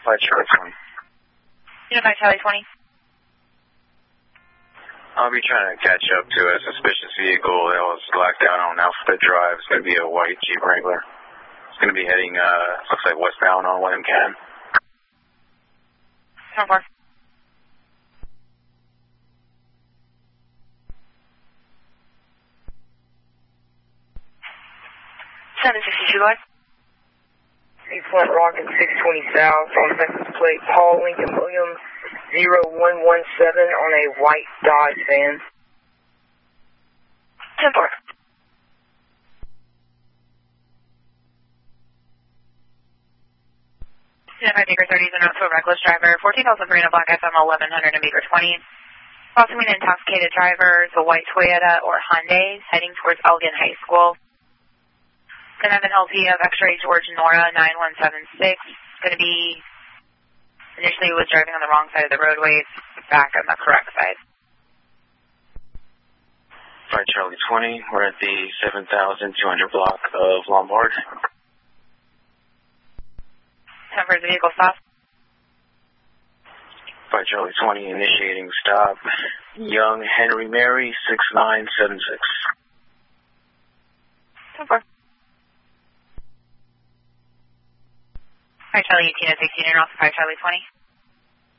Flight Charlie 20. Unified Charlie 20. I'll be trying to catch up to a suspicious vehicle that was blacked out on Alphabet Drive. It's going to be a white Jeep Wrangler. It's going to be heading, looks like westbound on William Cannon. 10-4. Live. 8 Front Rocket 620 South on license plate Paul Lincoln Williams 0117 on a white Dodge van. 10-4. Unified Baker 30 is an also a reckless driver. 14,000 Marina Black FM 1100 and Baker 20. Possibly an intoxicated driver. It's a white Toyota or Hyundai heading towards Elgin High School. Going to have an LP of X-ray George Nora 9176. It's going to be, initially was driving on the wrong side of the roadway. It's back on the correct side. Flight Charlie 20, we're at the 7,200 block of Lombard. 10 for the vehicle stop. Flight Charlie 20, initiating stop. Young Henry Mary 6976. 10 for. Flight Charlie 18 at 16 and off 5 Charlie 20.